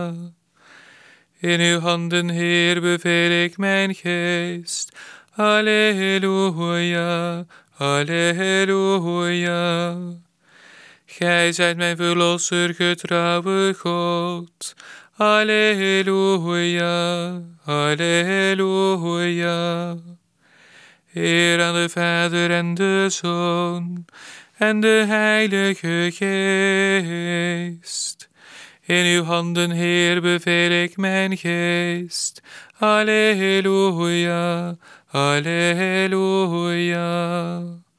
In uw handen, Heer, beveel ik mijn geest. Halleluja, halleluja. Gij zijt mijn verlosser, getrouwe God. Halleluja, halleluja. Eer aan de Vader en de Zoon en de Heilige Geest. In uw handen, Heer, beveel ik mijn geest. Halleluja, halleluja.